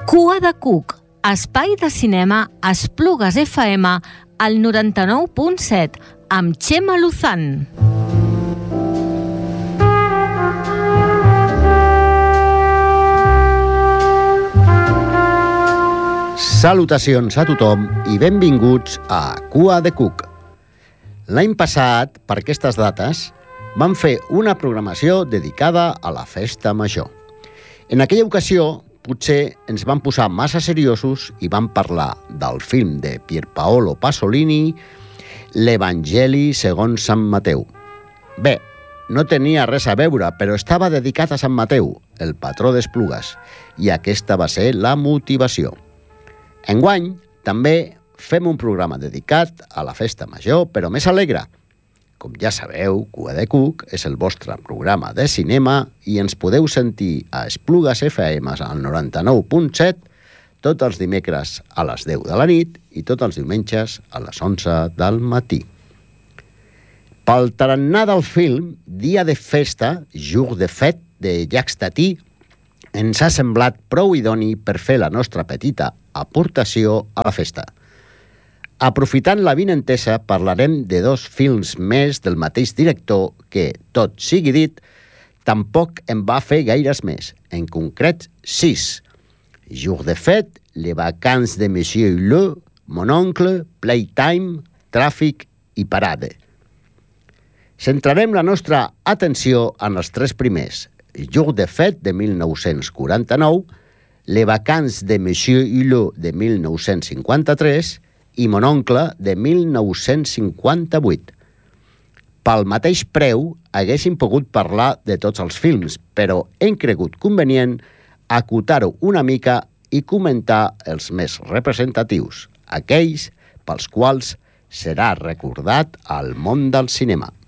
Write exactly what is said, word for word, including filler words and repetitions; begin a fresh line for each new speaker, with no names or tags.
Cua de Cuc, espai de cinema a Esplugues F M al noranta-nou punt set, amb Txema Luzán.
Salutacions a tothom i benvinguts a Cua de Cuc. L'any passat, per aquestes dates, vam fer una programació dedicada a la festa major. En aquella ocasió, potser ens vam posar massa seriosos i vam parlar del film de Pierpaolo Pasolini, l'Evangeli segons Sant Mateu. Bé, no tenia res a veure, però estava dedicat a Sant Mateu, el patró d'Esplugues, i aquesta va ser la motivació. Enguany, també fem un programa dedicat a la festa major, però més alegre. Com ja sabeu, Cua de Cuc és el vostre programa de cinema i ens podeu sentir a Esplugues F M al noranta-nou punt set tots els dimecres a les deu de la nit i tots els diumenges a les onze del matí. Pel tarannà del film, Dia de Festa, Jour de Fête, de Jacques Tati, ens ha semblat prou idoni per fer la nostra petita aportació a la festa. Aprofitant la vinentesa, parlarem de dos films més del mateix director que, tot sigui dit, tampoc en va fer gaires més, en concret sis. Jour de Fête, Les Vacances de Monsieur Hulot, Mon Oncle, Playtime, Tràfic i Parade. Centrarem la nostra atenció en els tres primers. Jour de Fête, de mil nou-cents quaranta-nou, Les Vacances de Monsieur Hulot, de mil nou-cents cinquanta-tres, i Mon Oncle, de mil nou-cents cinquanta-vuit. Pel mateix preu, haguéssim pogut parlar de tots els films, però hem cregut convenient acotar-ho una mica i comentar els més representatius, aquells pels quals serà recordat al món del cinema.